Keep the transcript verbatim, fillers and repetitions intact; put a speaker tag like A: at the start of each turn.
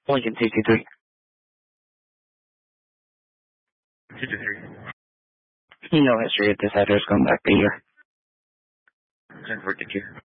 A: Lincoln two two three.
B: two two three.
A: No history at this address going back a year.
B: ten four, thank you.